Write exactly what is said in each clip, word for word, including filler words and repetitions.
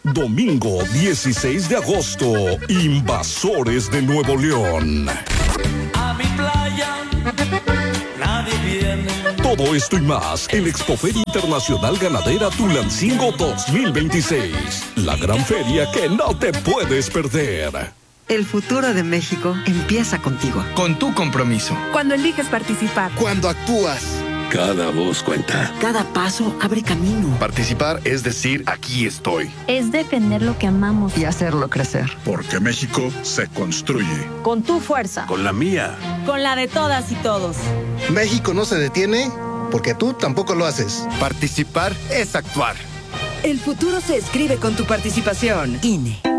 Domingo dieciséis de agosto, Invasores de Nuevo León. A mi playa nadie viene. Todo esto y más en Expoferia Internacional Ganadera Tulancingo dos mil veintiséis. La gran feria que no te puedes perder. El futuro de México empieza contigo. Con tu compromiso. Cuando eliges participar. Cuando actúas. Cada voz cuenta. Cada paso abre camino. Participar es decir, aquí estoy. Es defender lo que amamos. Y hacerlo crecer. Porque México se construye. Con tu fuerza. Con la mía. Con la de todas y todos. México no se detiene porque tú tampoco lo haces. Participar es actuar. El futuro se escribe con tu participación. I N E.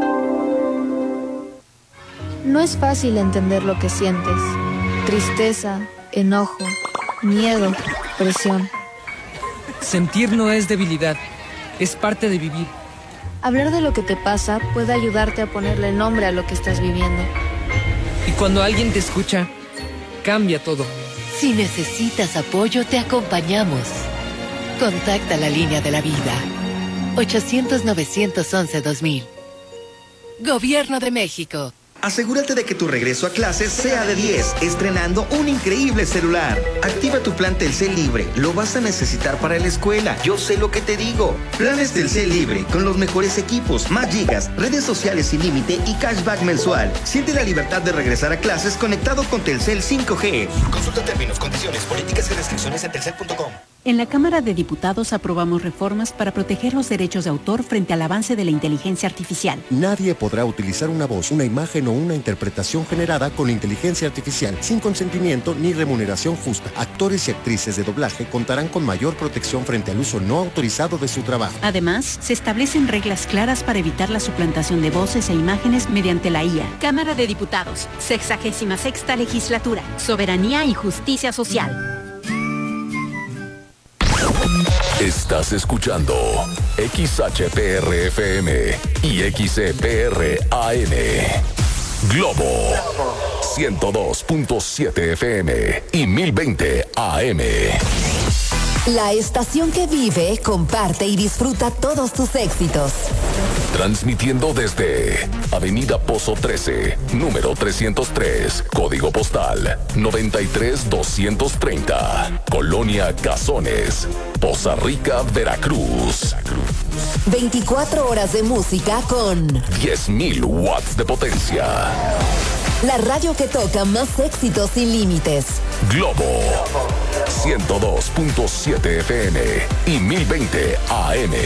No es fácil entender lo que sientes. Tristeza, enojo, miedo, presión. Sentir no es debilidad, es parte de vivir. Hablar de lo que te pasa puede ayudarte a ponerle nombre a lo que estás viviendo. Y cuando alguien te escucha, cambia todo. Si necesitas apoyo, te acompañamos. Contacta la línea de la vida. ochocientos, novecientos once, dos mil. Gobierno de México. Asegúrate de que tu regreso a clases sea de diez, estrenando un increíble celular. Activa tu plan Telcel Libre, lo vas a necesitar para la escuela. Yo sé lo que te digo. Planes Telcel Libre, con los mejores equipos, más gigas, redes sociales sin límite y cashback mensual. Siente la libertad de regresar a clases conectado con Telcel cinco G. Consulta términos, condiciones, políticas y restricciones en telcel punto com. En la Cámara de Diputados aprobamos reformas para proteger los derechos de autor frente al avance de la inteligencia artificial. Nadie podrá utilizar una voz, una imagen o una interpretación generada con inteligencia artificial sin consentimiento ni remuneración justa. Actores y actrices de doblaje contarán con mayor protección frente al uso no autorizado de su trabajo. Además, se establecen reglas claras para evitar la suplantación de voces e imágenes mediante la I A. Cámara de Diputados, sexagésima sexta legislatura, soberanía y justicia social. Estás escuchando X H P R F M y X E P R A M. Globo ciento dos punto siete F M y mil veinte A M. La estación que vive, comparte y disfruta todos tus éxitos. Transmitiendo desde Avenida Pozo trece, número trescientos tres, código postal noventa y tres doscientos treinta, Colonia Cazones, Poza Rica, Veracruz. veinticuatro horas de música con diez mil watts de potencia. La radio que toca más éxitos sin límites. Globo ciento dos punto siete F M y mil veinte A M.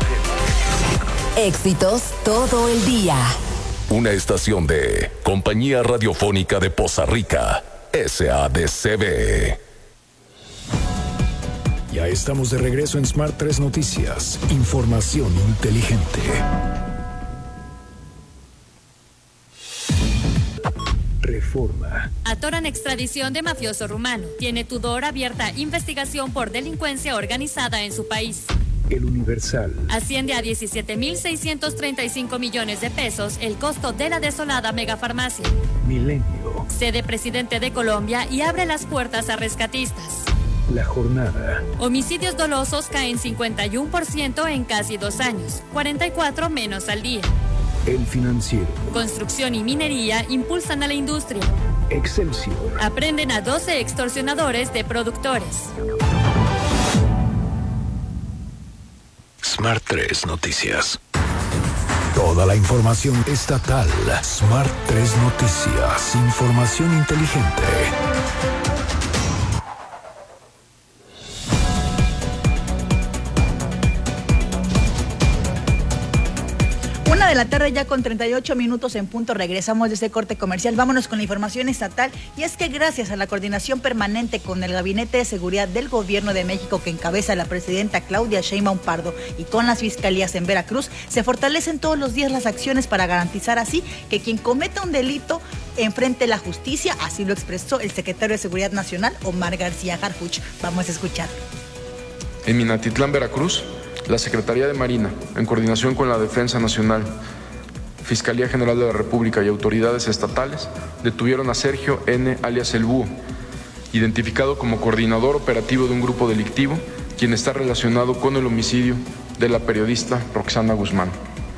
Éxitos todo el día. Una estación de Compañía Radiofónica de Poza Rica, S A D C B. Ya estamos de regreso en Smart tres Noticias. Información inteligente. Reforma. Atoran extradición de mafioso rumano. Tiene Tudor abierta investigación por delincuencia organizada en su país. El Universal. Asciende a diecisiete mil seiscientos treinta y cinco millones de pesos el costo de la desolada megafarmacia. Milenio. Cede presidente de Colombia y abre las puertas a rescatistas. La Jornada. Homicidios dolosos caen cincuenta y uno por ciento en casi dos años, cuarenta y cuatro menos al día. El Financiero. Construcción y minería impulsan a la industria. Excelsior. Aprenden a doce extorsionadores de productores. Smart tres Noticias. Toda la información estatal. Smart tres Noticias. Información inteligente. Una de la tarde ya con treinta y ocho minutos en punto. Regresamos de este corte comercial. Vámonos con la información estatal. Y es que gracias a la coordinación permanente con el Gabinete de Seguridad del Gobierno de México que encabeza la presidenta Claudia Sheinbaum Pardo y con las fiscalías en Veracruz, se fortalecen todos los días las acciones para garantizar así que quien cometa un delito enfrente la justicia. Así lo expresó el secretario de Seguridad Nacional, Omar García Harfuch. Vamos a escuchar. En Minatitlán, Veracruz, la Secretaría de Marina, en coordinación con la Defensa Nacional, Fiscalía General de la República y autoridades estatales, detuvieron a Sergio N., alias El Búho, identificado como coordinador operativo de un grupo delictivo, quien está relacionado con el homicidio de la periodista Roxana Guzmán.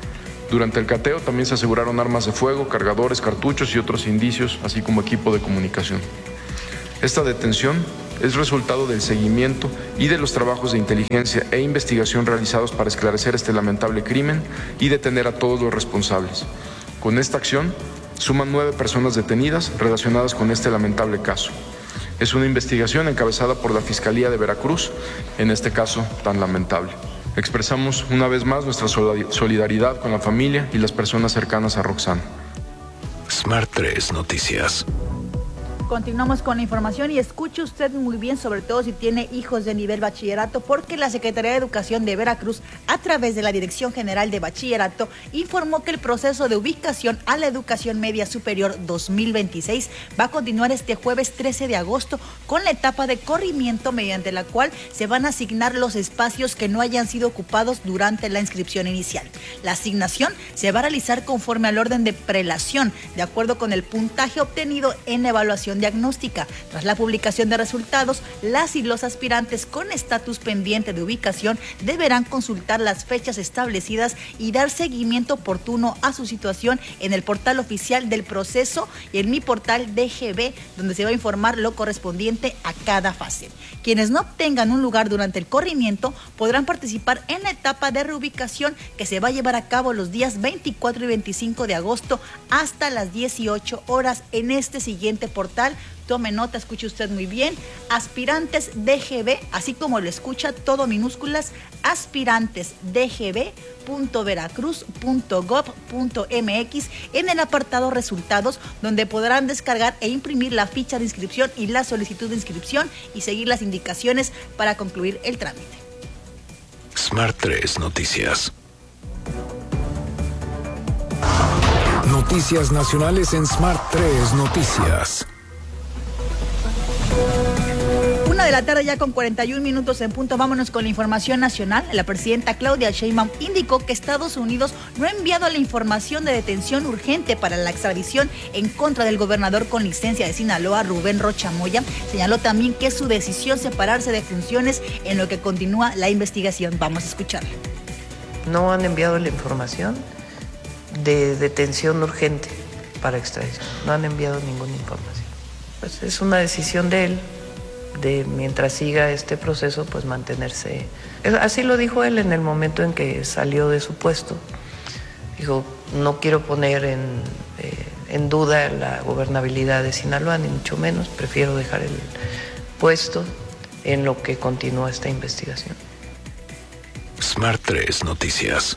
Durante el cateo también se aseguraron armas de fuego, cargadores, cartuchos y otros indicios, así como equipo de comunicación. Esta detención es resultado del seguimiento y de los trabajos de inteligencia e investigación realizados para esclarecer este lamentable crimen y detener a todos los responsables. Con esta acción, suman nueve personas detenidas relacionadas con este lamentable caso. Es una investigación encabezada por la Fiscalía de Veracruz, en este caso tan lamentable. Expresamos una vez más nuestra solidaridad con la familia y las personas cercanas a Roxana. Smart tres Noticias. Continuamos con la información y escuche usted muy bien, sobre todo si tiene hijos de nivel bachillerato, porque la Secretaría de Educación de Veracruz, a través de la Dirección General de Bachillerato, informó que el proceso de ubicación a la educación media superior dos mil veintiséis va a continuar este jueves trece de agosto con la etapa de corrimiento, mediante la cual se van a asignar los espacios que no hayan sido ocupados durante la inscripción inicial. La asignación se va a realizar conforme al orden de prelación, de acuerdo con el puntaje obtenido en la evaluación diagnóstica. Tras la publicación de resultados, las y los aspirantes con estatus pendiente de ubicación deberán consultar las fechas establecidas y dar seguimiento oportuno a su situación en el portal oficial del proceso y en mi portal D G B, donde se va a informar lo correspondiente a cada fase. Quienes no obtengan un lugar durante el corrimiento podrán participar en la etapa de reubicación, que se va a llevar a cabo los días veinticuatro y veinticinco de agosto hasta las dieciocho horas en este siguiente portal. Tome nota, escuche usted muy bien: aspirantes D G B, así como lo escucha, todo minúsculas, aspirantes D G B punto veracruz punto gob punto m x, en el apartado resultados, donde podrán descargar e imprimir la ficha de inscripción y la solicitud de inscripción y seguir las indicaciones para concluir el trámite. Smart tres Noticias. Noticias nacionales en Smart tres Noticias. Una de la tarde ya con cuarenta y un minutos en punto. Vámonos con la información nacional. La presidenta Claudia Sheinbaum indicó que Estados Unidos no ha enviado la información de detención urgente para la extradición en contra del gobernador con licencia de Sinaloa, Rubén Rocha Moya. Señaló también que es su decisión separarse de funciones en lo que continúa la investigación. Vamos a escucharla. No han enviado la información de detención urgente para extradición. No han enviado ninguna información. Pues es una decisión de él, de mientras siga este proceso, pues mantenerse. Así lo dijo él en el momento en que salió de su puesto. Dijo, no quiero poner en, eh, en duda la gobernabilidad de Sinaloa, ni mucho menos. Prefiero dejar el puesto en lo que continúa esta investigación. Smart tres Noticias.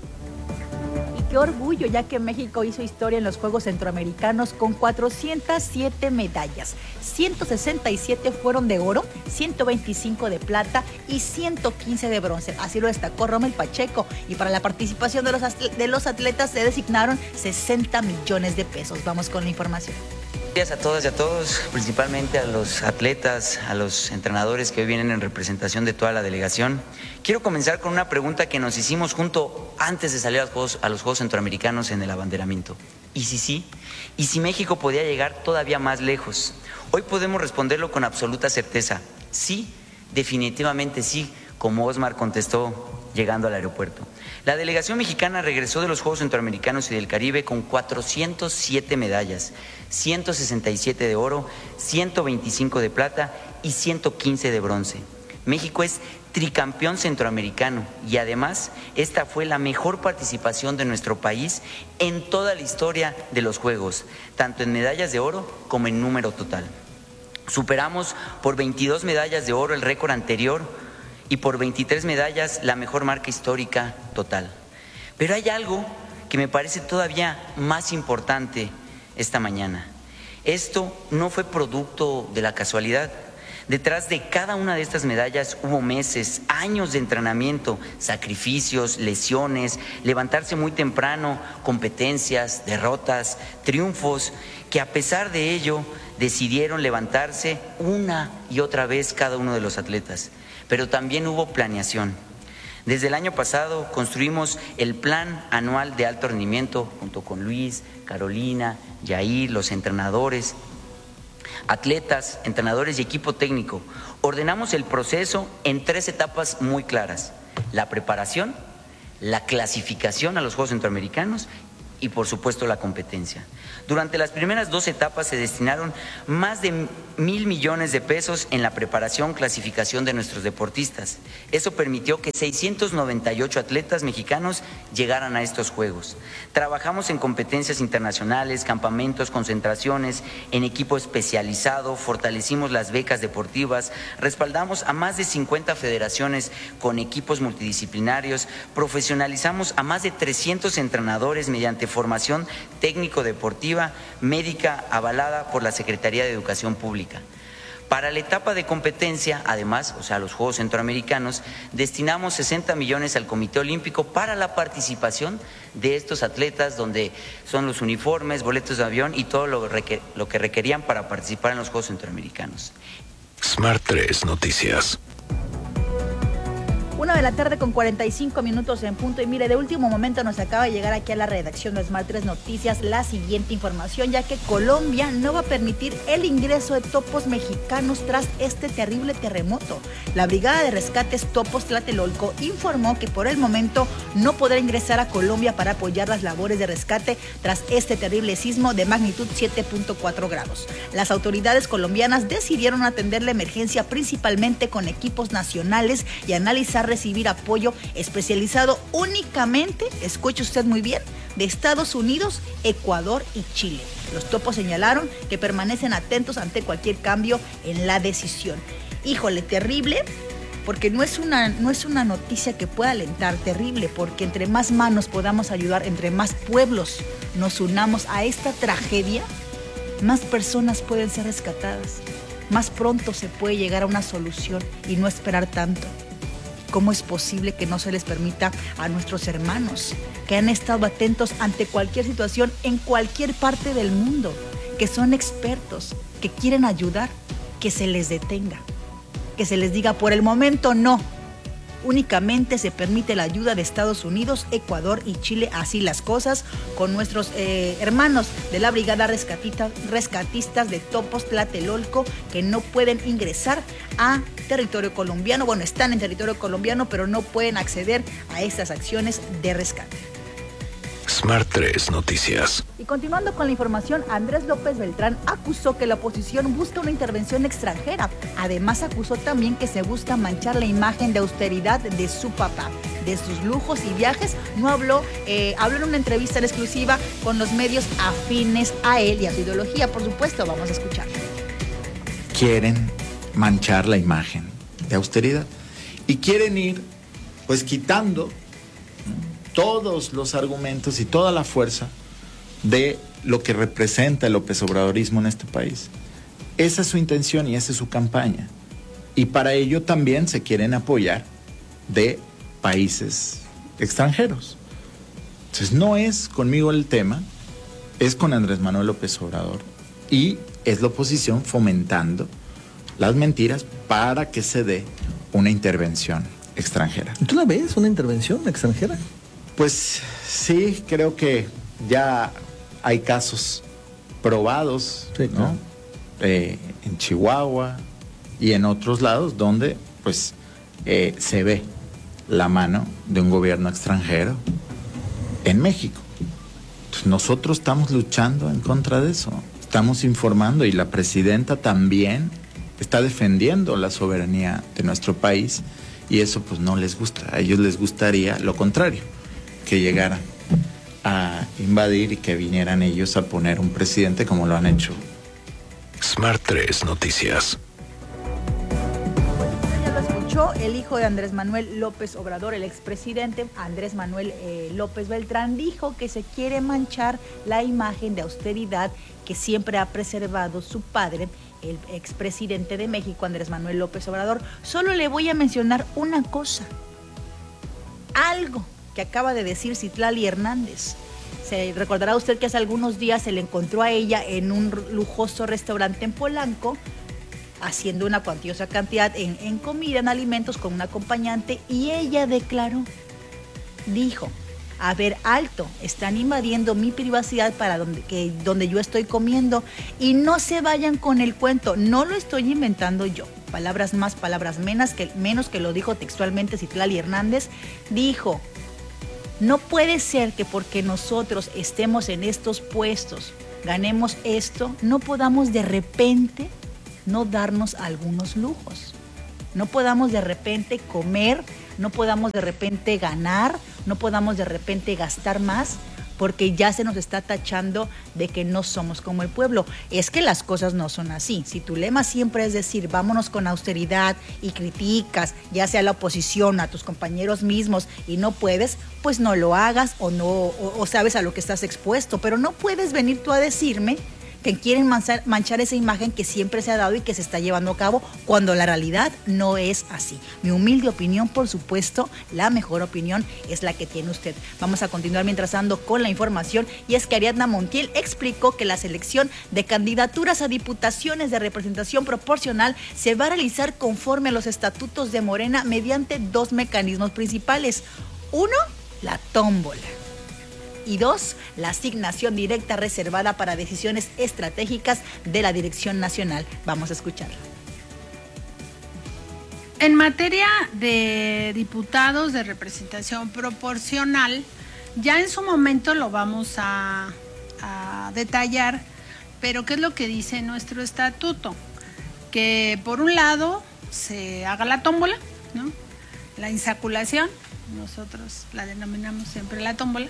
Qué orgullo, ya que México hizo historia en los Juegos Centroamericanos con cuatrocientas siete medallas. ciento sesenta y siete fueron de oro, ciento veinticinco de plata y ciento quince de bronce. Así lo destacó Rommel Pacheco. Y para la participación de los, de los atletas se designaron sesenta millones de pesos. Vamos con la información. Gracias a todas y a todos, principalmente a los atletas, a los entrenadores que hoy vienen en representación de toda la delegación. Quiero comenzar con una pregunta que nos hicimos junto antes de salir a los Juegos, a los Juegos Centroamericanos en el abanderamiento. ¿Y si sí? ¿Y si México podía llegar todavía más lejos? Hoy podemos responderlo con absoluta certeza. Sí, definitivamente sí, como Osmar contestó llegando al aeropuerto. La delegación mexicana regresó de los Juegos Centroamericanos y del Caribe con cuatrocientas siete medallas, ciento sesenta y siete de oro, ciento veinticinco de plata y ciento quince de bronce. México es tricampeón centroamericano y además esta fue la mejor participación de nuestro país en toda la historia de los Juegos, tanto en medallas de oro como en número total. Superamos por veintidós medallas de oro el récord anterior y por veintitrés medallas la mejor marca histórica total. Pero hay algo que me parece todavía más importante esta mañana. Esto no fue producto de la casualidad. Detrás de cada una de estas medallas hubo meses, años de entrenamiento, sacrificios, lesiones, levantarse muy temprano, competencias, derrotas, triunfos, que a pesar de ello decidieron levantarse una y otra vez cada uno de los atletas. Pero también hubo planeación. Desde el año pasado construimos el Plan Anual de Alto Rendimiento junto con Luis, Carolina, Yair, los entrenadores, atletas, entrenadores y equipo técnico. Ordenamos el proceso en tres etapas muy claras: la preparación, la clasificación a los Juegos Centroamericanos y por supuesto la competencia. Durante las primeras dos etapas se destinaron más de mil millones de pesos en la preparación, clasificación de nuestros deportistas. Eso permitió que seiscientos noventa y ocho atletas mexicanos llegaran a estos Juegos. Trabajamos en competencias internacionales, campamentos, concentraciones, en equipo especializado, fortalecimos las becas deportivas, respaldamos a más de cincuenta federaciones con equipos multidisciplinarios, profesionalizamos a más de trescientos entrenadores mediante formación técnico-deportiva, médica avalada por la Secretaría de Educación Pública. Para la etapa de competencia, además, o sea, los Juegos Centroamericanos, destinamos sesenta millones al Comité Olímpico para la participación de estos atletas, donde son los uniformes, boletos de avión y todo lo, requer- lo que requerían para participar en los Juegos Centroamericanos. Smart tres Noticias. Una de la tarde con cuarenta y cinco minutos en punto. Y mire, de último momento nos acaba de llegar aquí a la redacción de Smart tres Noticias la siguiente información, ya que Colombia no va a permitir el ingreso de topos mexicanos tras este terrible terremoto. La Brigada de Rescates Topos Tlatelolco informó que por el momento no podrá ingresar a Colombia para apoyar las labores de rescate tras este terrible sismo de magnitud siete punto cuatro grados. Las autoridades colombianas decidieron atender la emergencia principalmente con equipos nacionales y analizar recibir apoyo especializado únicamente, escuche usted muy bien, de Estados Unidos, Ecuador y Chile. Los topos señalaron que permanecen atentos ante cualquier cambio en la decisión. Híjole, terrible, porque no es una, no es una noticia que pueda alentar, terrible, porque entre más manos podamos ayudar, entre más pueblos nos unamos a esta tragedia, más personas pueden ser rescatadas, más pronto se puede llegar a una solución y no esperar tanto. ¿Cómo es posible que no se les permita a nuestros hermanos que han estado atentos ante cualquier situación en cualquier parte del mundo, que son expertos, que quieren ayudar, que se les detenga, que se les diga por el momento no? Únicamente se permite la ayuda de Estados Unidos, Ecuador y Chile, así las cosas, con nuestros eh, hermanos de la Brigada Rescatista, Rescatistas de Topos Tlatelolco, que no pueden ingresar a territorio colombiano. Bueno, están en territorio colombiano, pero no pueden acceder a estas acciones de rescate. Smart tres Noticias. Y continuando con la información, Andrés López Beltrán acusó que la oposición busca una intervención extranjera. Además, acusó también que se busca manchar la imagen de austeridad de su papá, de sus lujos y viajes. No habló, eh, habló en una entrevista en exclusiva con los medios afines a él y a su ideología. Por supuesto, vamos a escuchar. Quieren manchar la imagen de austeridad y quieren ir, pues, quitando todos los argumentos y toda la fuerza de lo que representa el López Obradorismo en este país. Esa es su intención y esa es su campaña. Y para ello también se quieren apoyar de países extranjeros. Entonces no es conmigo el tema, es con Andrés Manuel López Obrador y es la oposición fomentando las mentiras para que se dé una intervención extranjera. ¿Tú la ves, una intervención extranjera? Pues sí, creo que ya hay casos probados, sí, ¿no? Claro. Eh, en Chihuahua y en otros lados donde pues eh, se ve la mano de un gobierno extranjero en México. Pues nosotros estamos luchando en contra de eso, estamos informando y la presidenta también está defendiendo la soberanía de nuestro país y eso pues no les gusta, a ellos les gustaría lo contrario, que llegaran a invadir y que vinieran ellos a poner un presidente como lo han hecho. Smart tres Noticias. Ya lo escuchó el hijo de Andrés Manuel López Obrador, el expresidente Andrés Manuel eh, López Beltrán, dijo que se quiere manchar la imagen de austeridad que siempre ha preservado su padre, el expresidente de México, Andrés Manuel López Obrador. Solo le voy a mencionar una cosa, algo que acaba de decir Citlali Hernández. Se recordará usted que hace algunos días se le encontró a ella en un lujoso restaurante en Polanco, haciendo una cuantiosa cantidad en, en comida, en alimentos, con un acompañante, y ella declaró, dijo, a ver, alto, están invadiendo mi privacidad para donde, que, donde yo estoy comiendo, y no se vayan con el cuento, no lo estoy inventando yo. Palabras más, palabras menos, que, menos que lo dijo textualmente Citlali Hernández, dijo, No puede ser que porque nosotros estemos en estos puestos, ganemos esto, no podamos de repente no darnos algunos lujos. No podamos de repente comer, no podamos de repente ganar, no podamos de repente gastar más, porque ya se nos está tachando de que no somos como el pueblo. Es que las cosas no son así. Si tu lema siempre es decir, vámonos con austeridad y criticas, ya sea a la oposición, a tus compañeros mismos, y no puedes, pues no lo hagas o, no, o, o sabes a lo que estás expuesto. Pero no puedes venir tú a decirme que quieren manchar, manchar esa imagen que siempre se ha dado y que se está llevando a cabo, cuando la realidad no es así. Mi humilde opinión, por supuesto, la mejor opinión es la que tiene usted. Vamos a continuar mientras ando con la información, y es que Ariadna Montiel explicó que la selección de candidaturas a diputaciones de representación proporcional se va a realizar conforme a los estatutos de Morena mediante dos mecanismos principales. Uno, la tómbola. Y dos, la asignación directa reservada para decisiones estratégicas de la Dirección Nacional. Vamos a escucharla. En materia de diputados de representación proporcional, ya en su momento lo vamos a, a detallar, pero ¿qué es lo que dice nuestro estatuto? Que por un lado se haga la tómbola, ¿no? La insaculación, nosotros la denominamos siempre la tómbola,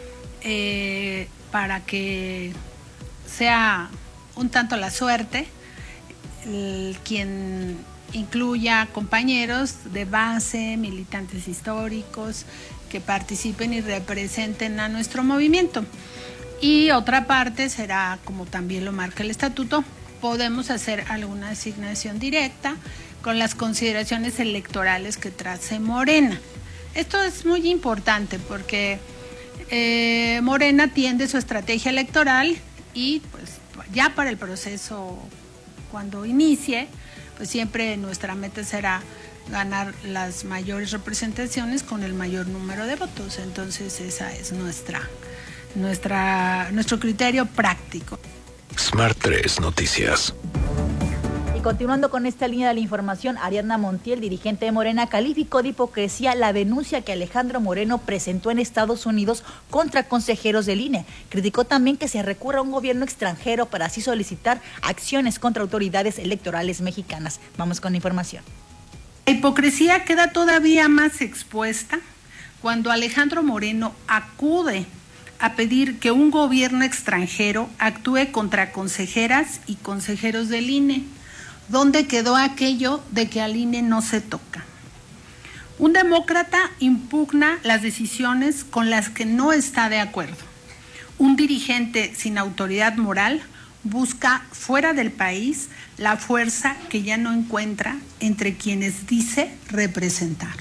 Eh, para que sea un tanto la suerte el, quien incluya compañeros de base, militantes históricos que participen y representen a nuestro movimiento. Y otra parte será, como también lo marca el estatuto, podemos hacer alguna asignación directa con las consideraciones electorales que trace Morena. Esto es muy importante porque Eh, Morena tiende su estrategia electoral y pues ya para el proceso, cuando inicie, pues siempre nuestra meta será ganar las mayores representaciones con el mayor número de votos. Entonces esa es nuestra, nuestra, nuestro criterio práctico. Smart tres Noticias. Continuando con esta línea de la información, Ariadna Montiel, dirigente de Morena, calificó de hipocresía la denuncia que Alejandro Moreno presentó en Estados Unidos contra consejeros del I N E. Criticó también que se recurra a un gobierno extranjero para así solicitar acciones contra autoridades electorales mexicanas. Vamos con la información. La hipocresía queda todavía más expuesta cuando Alejandro Moreno acude a pedir que un gobierno extranjero actúe contra consejeras y consejeros del I N E. ¿Dónde quedó aquello de que al I N E no se toca? Un demócrata impugna las decisiones con las que no está de acuerdo. Un dirigente sin autoridad moral busca fuera del país la fuerza que ya no encuentra entre quienes dice representar.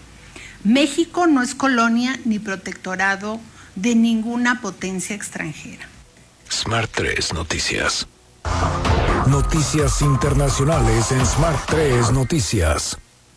México no es colonia ni protectorado de ninguna potencia extranjera. Smart tres Noticias. Noticias internacionales en Smart tres Noticias.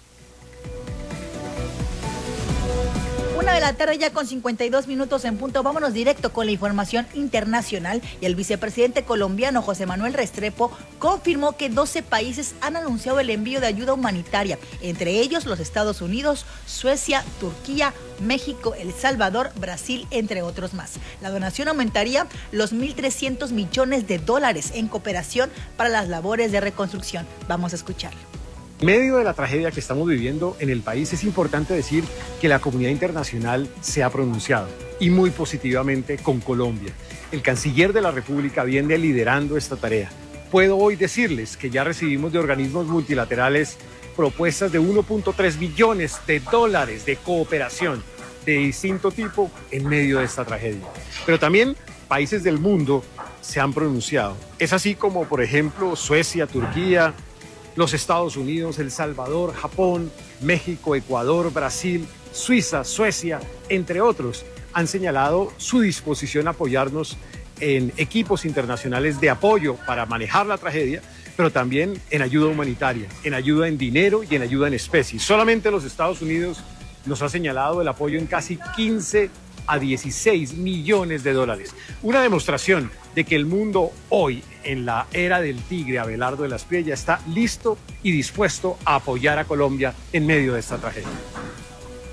Una de la tarde ya con cincuenta y dos minutos en punto. Vámonos directo con la información internacional. Y el vicepresidente colombiano José Manuel Restrepo confirmó que doce países han anunciado el envío de ayuda humanitaria, entre ellos los Estados Unidos, Suecia, Turquía, México, El Salvador, Brasil, entre otros más. La donación aumentaría los mil trescientos millones de dólares en cooperación para las labores de reconstrucción. Vamos a escucharlo. En medio de la tragedia que estamos viviendo en el país, es importante decir que la comunidad internacional se ha pronunciado, y muy positivamente, con Colombia. El canciller de la República viene liderando esta tarea. Puedo hoy decirles que ya recibimos de organismos multilaterales propuestas de uno punto tres billones de dólares de cooperación de distinto tipo en medio de esta tragedia. Pero también países del mundo se han pronunciado. Es así como, por ejemplo, Suecia, Turquía, los Estados Unidos, El Salvador, Japón, México, Ecuador, Brasil, Suiza, Suecia, entre otros, han señalado su disposición a apoyarnos en equipos internacionales de apoyo para manejar la tragedia, pero también en ayuda humanitaria, en ayuda en dinero y en ayuda en especie. Solamente los Estados Unidos nos ha señalado el apoyo en casi quince a dieciséis millones de dólares. Una demostración de que el mundo hoy, en la era del tigre Abelardo de la Espriella, está listo y dispuesto a apoyar a Colombia en medio de esta tragedia.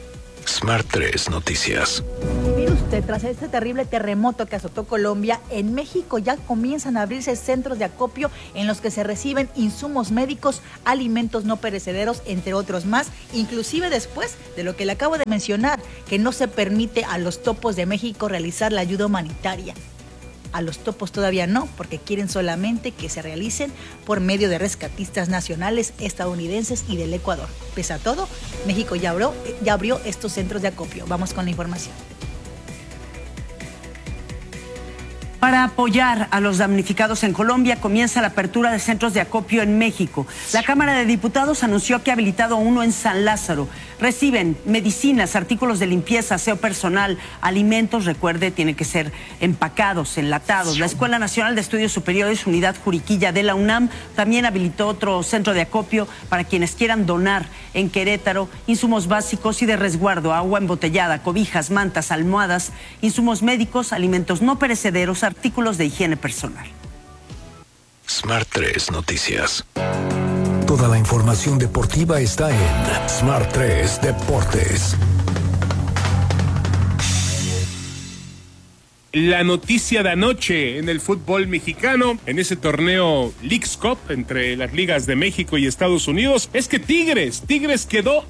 Smart tres Noticias. Mire usted, tras este terrible terremoto que azotó Colombia, en México ya comienzan a abrirse centros de acopio en los que se reciben insumos médicos, alimentos no perecederos, entre otros más, inclusive después de lo que le acabo de mencionar, que no se permite a los topos de México realizar la ayuda humanitaria. A los topos todavía no, porque quieren solamente que se realicen por medio de rescatistas nacionales, estadounidenses y del Ecuador. Pese a todo, México ya abrió, ya abrió estos centros de acopio. Vamos con la información. Para apoyar a los damnificados en Colombia, comienza la apertura de centros de acopio en México. La Cámara de Diputados anunció que ha habilitado uno en San Lázaro. Reciben medicinas, artículos de limpieza, aseo personal, alimentos, recuerde, tienen que ser empacados, enlatados. La Escuela Nacional de Estudios Superiores, Unidad Juriquilla de la UNAM, también habilitó otro centro de acopio para quienes quieran donar en Querétaro insumos básicos y de resguardo, agua embotellada, cobijas, mantas, almohadas, insumos médicos, alimentos no perecederos, artículos de higiene personal. Smart tres Noticias. Toda la información deportiva está en Smart tres Deportes. La noticia de anoche en el fútbol mexicano, en ese torneo Leagues Cup entre las ligas de México y Estados Unidos, es que Tigres, Tigres quedó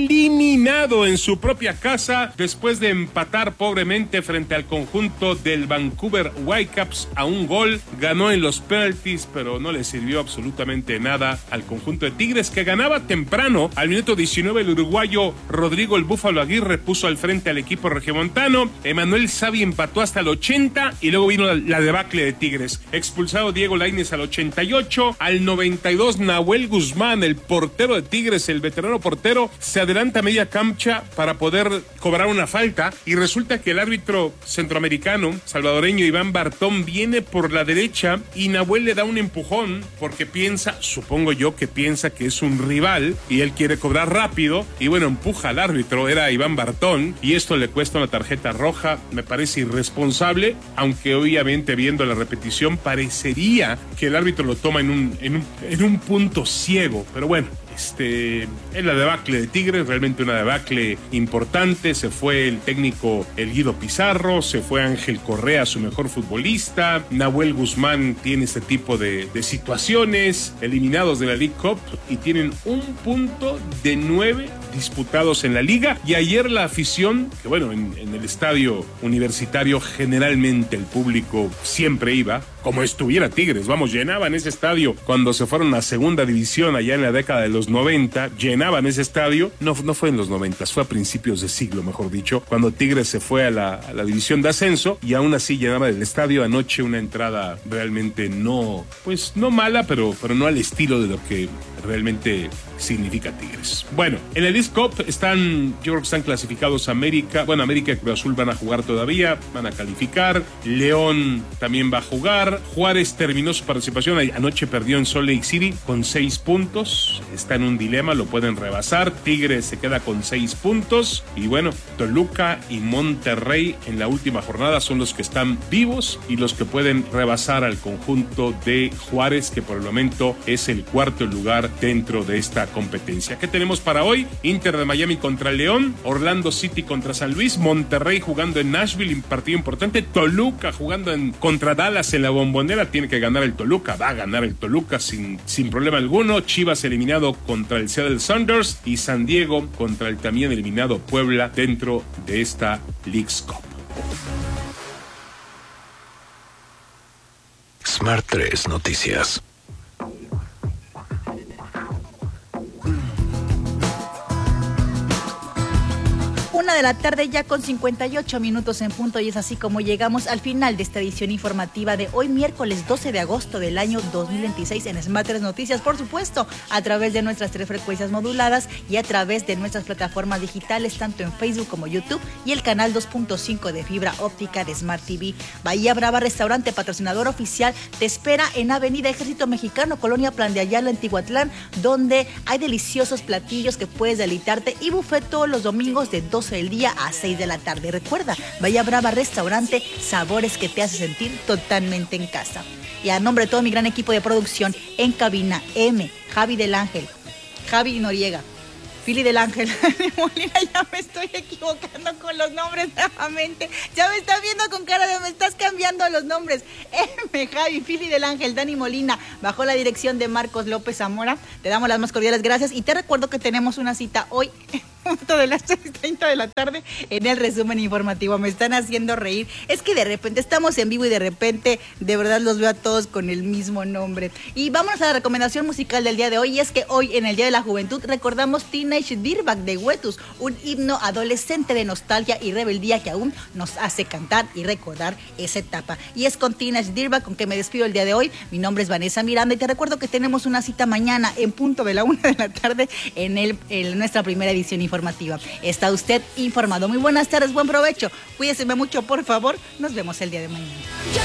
eliminado en su propia casa después de empatar pobremente frente al conjunto del Vancouver Whitecaps a un gol. Ganó en los penalties, pero no le sirvió absolutamente nada al conjunto de Tigres, que ganaba temprano. Al minuto diecinueve, el uruguayo Rodrigo el Búfalo Aguirre puso al frente al equipo regiomontano. Emanuel Savi empató hasta el ochenta y luego vino la, la debacle de Tigres. Expulsado Diego Lainez al ochenta y ocho, al noventa y dos Nahuel Guzmán, el portero de Tigres, el veterano portero, se adelanta a media cancha para poder cobrar una falta y resulta que el árbitro centroamericano, salvadoreño Iván Bartón, viene por la derecha y Nahuel le da un empujón porque piensa, supongo yo que piensa que es un rival y él quiere cobrar rápido y bueno, empuja al árbitro, era Iván Bartón, y esto le cuesta una tarjeta roja. Me parece irresponsable, aunque obviamente viendo la repetición parecería que el árbitro lo toma en un, en un, en un punto ciego, pero bueno. Este, es la debacle de Tigres, realmente una debacle importante. Se fue el técnico El Guido Pizarro, se fue Ángel Correa, su mejor futbolista. Nahuel Guzmán tiene este tipo de, de situaciones, eliminados de la League Cup y tienen un punto de nueve disputados en la liga. Y ayer la afición, que bueno, en, en el estadio universitario generalmente el público siempre iba, como estuviera Tigres, vamos, llenaban ese estadio cuando se fueron a segunda división allá en la década de los noventa, llenaban ese estadio, no, no fue en los noventa, fue a principios de siglo, mejor dicho, cuando Tigres se fue a la, a la división de ascenso y aún así llenaba el estadio. Anoche una entrada realmente no, pues no mala, pero, pero no al estilo de lo que realmente significa Tigres. Bueno, en el Leagues Cup están, yo creo que están clasificados América, bueno, América y Cruz Azul van a jugar todavía, van a calificar, León también va a jugar, Juárez terminó su participación, anoche perdió en Salt Lake City con seis puntos, está en un dilema, lo pueden rebasar, Tigres se queda con seis puntos, y bueno, Toluca y Monterrey en la última jornada son los que están vivos y los que pueden rebasar al conjunto de Juárez, que por el momento es el cuarto lugar dentro de esta competencia. ¿Qué tenemos para hoy? Inter de Miami contra León, Orlando City contra San Luis, Monterrey jugando en Nashville, un partido importante, Toluca jugando en, contra Dallas en la Bombonera, tiene que ganar el Toluca, va a ganar el Toluca sin, sin problema alguno. Chivas eliminado contra el Seattle Sounders y San Diego contra el también eliminado Puebla dentro de esta Leagues Cup. Smart tres Noticias. Una de la tarde ya con cincuenta y ocho minutos en punto, y es así como llegamos al final de esta edición informativa de hoy miércoles doce de agosto del año dos mil veintiséis en Smart tres Noticias, por supuesto a través de nuestras tres frecuencias moduladas y a través de nuestras plataformas digitales tanto en Facebook como YouTube y el canal dos punto cinco de fibra óptica de Smart T V. Bahía Brava Restaurante, patrocinador oficial, te espera en Avenida Ejército Mexicano, Colonia Plan de Ayala, en Tihuatlán, donde hay deliciosos platillos que puedes deleitarte y buffet todos los domingos de doce del día a seis de la tarde. Recuerda, Bahía Brava Restaurante, sabores que te hace sentir totalmente en casa. Y a nombre de todo mi gran equipo de producción, en cabina, M, Javi del Ángel, Javi Noriega, Pili del Ángel, Dani Molina, ya me estoy equivocando con los nombres nuevamente. Ya me está viendo con cara de me estás cambiando los nombres. M. Javi, Pili del Ángel, Dani Molina, bajo la dirección de Marcos López Zamora. Te damos las más cordiales gracias y te recuerdo que tenemos una cita hoy punto de las seis treinta de la tarde en el resumen informativo. Me están haciendo reír. Es que de repente estamos en vivo y de repente de verdad los veo a todos con el mismo nombre. Y vámonos a la recomendación musical del día de hoy. Y es que hoy en el Día de la Juventud recordamos Teenage Dirtbag de Wettus, un himno adolescente de nostalgia y rebeldía que aún nos hace cantar y recordar esa etapa. Y es con Teenage Dirtbag con que me despido el día de hoy. Mi nombre es Vanessa Miranda y te recuerdo que tenemos una cita mañana en punto de la una de la tarde en, el, en nuestra primera edición informativa. Está usted informado. Muy buenas tardes, buen provecho. Cuídese mucho, por favor. Nos vemos el día de mañana.